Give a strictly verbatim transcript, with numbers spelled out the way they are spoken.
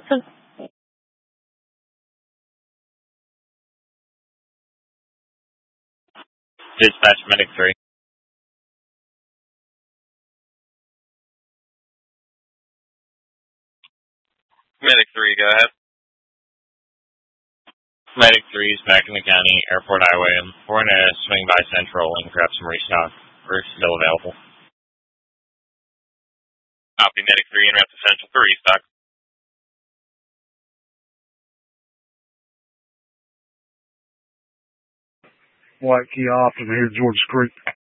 Dispatch Medic three. Medic three, go ahead. Medic three is back in the county, Airport Highway. I'm going to swing by Central and grab some restock. We're still available. Copy, Medic three, en route to Central for restock. White Key Optum here, George Creek.